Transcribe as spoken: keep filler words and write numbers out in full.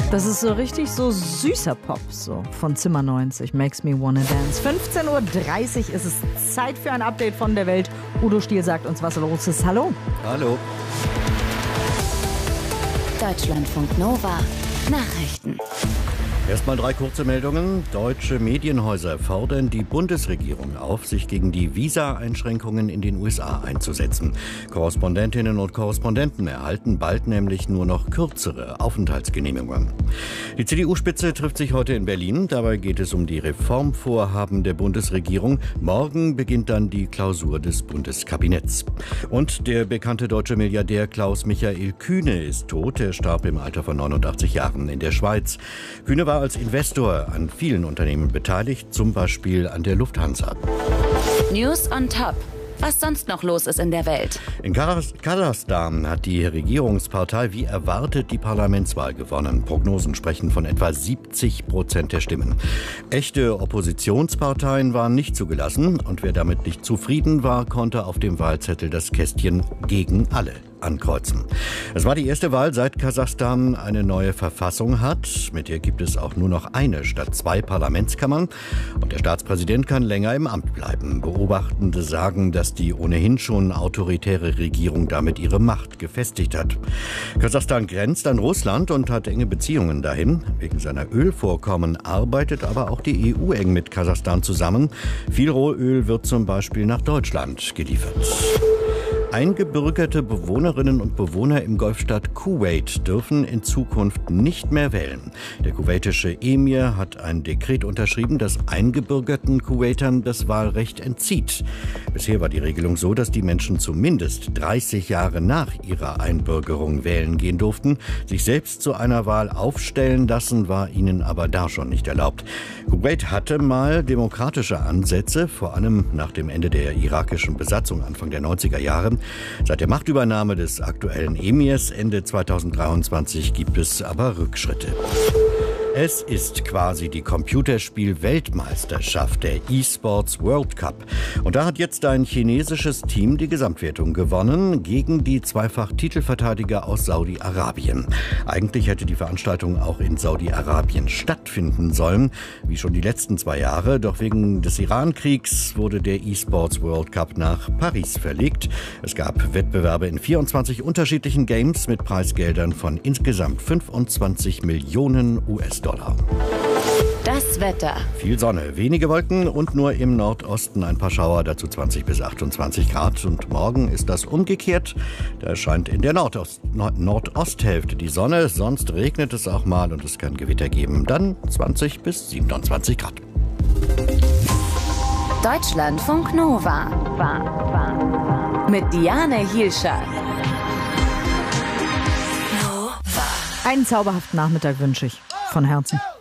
Das ist so richtig so süßer Pop, so von Zimmer neunzig, Makes Me Wanna Dance. fünfzehn Uhr dreißig ist es Zeit für ein Update von der Welt. Udo Stiel sagt uns, was los ist. Hallo. Hallo. Deutschlandfunk Nova Nachrichten. Erstmal drei kurze Meldungen. Deutsche Medienhäuser fordern die Bundesregierung auf, sich gegen die Visa-Einschränkungen in den U S A einzusetzen. Korrespondentinnen und Korrespondenten erhalten bald nämlich nur noch kürzere Aufenthaltsgenehmigungen. Die C D U-Spitze trifft sich heute in Berlin. Dabei geht es um die Reformvorhaben der Bundesregierung. Morgen beginnt dann die Klausur des Bundeskabinetts. Und der bekannte deutsche Milliardär Klaus Michael Kühne ist tot. Er starb im Alter von neunundachtzig Jahren in der Schweiz. Kühne war als Investor an vielen Unternehmen beteiligt, zum Beispiel an der Lufthansa. News on Top. Was sonst noch los ist in der Welt. In Kasachstan hat die Regierungspartei wie erwartet die Parlamentswahl gewonnen. Prognosen sprechen von etwa siebzig Prozent der Stimmen. Echte Oppositionsparteien waren nicht zugelassen und wer damit nicht zufrieden war, konnte auf dem Wahlzettel das Kästchen gegen alle ankreuzen. Es war die erste Wahl, seit Kasachstan eine neue Verfassung hat. Mit der gibt es auch nur noch eine statt zwei Parlamentskammern. Und der Staatspräsident kann länger im Amt bleiben. Beobachtende sagen, dass die ohnehin schon autoritäre Regierung damit ihre Macht gefestigt hat. Kasachstan grenzt an Russland und hat enge Beziehungen dahin. Wegen seiner Ölvorkommen arbeitet aber auch die E U eng mit Kasachstan zusammen. Viel Rohöl wird zum Beispiel nach Deutschland geliefert. Eingebürgerte Bewohnerinnen und Bewohner im Golfstaat Kuwait dürfen in Zukunft nicht mehr wählen. Der kuwaitische Emir hat ein Dekret unterschrieben, das eingebürgerten Kuwaitern das Wahlrecht entzieht. Bisher war die Regelung so, dass die Menschen zumindest dreißig Jahre nach ihrer Einbürgerung wählen gehen durften. Sich selbst zu einer Wahl aufstellen lassen war ihnen aber da schon nicht erlaubt. Kuwait hatte mal demokratische Ansätze, vor allem nach dem Ende der irakischen Besatzung Anfang der neunziger Jahre. Seit der Machtübernahme des aktuellen Emirs Ende zweitausenddreiundzwanzig gibt es aber Rückschritte. Es ist quasi die Computerspiel-Weltmeisterschaft, der eSports World Cup. Und da hat jetzt ein chinesisches Team die Gesamtwertung gewonnen gegen die Zweifach-Titelverteidiger aus Saudi-Arabien. Eigentlich hätte die Veranstaltung auch in Saudi-Arabien stattfinden sollen, wie schon die letzten zwei Jahre. Doch wegen des Iran-Kriegs wurde der eSports World Cup nach Paris verlegt. Es gab Wettbewerbe in vierundzwanzig unterschiedlichen Games mit Preisgeldern von insgesamt fünfundzwanzig Millionen US-Dollar. Das Wetter. Viel Sonne, wenige Wolken und nur im Nordosten ein paar Schauer, dazu zwanzig bis achtundzwanzig Grad. Und morgen ist das umgekehrt. Da erscheint in der Nordost- Nord- Nordosthälfte die Sonne, sonst regnet es auch mal und es kann Gewitter geben. Dann zwanzig bis siebenundzwanzig Grad. Deutschlandfunk Nova. Mit Diane Hielscher. Einen zauberhaften Nachmittag wünsche ich. Von Herzen.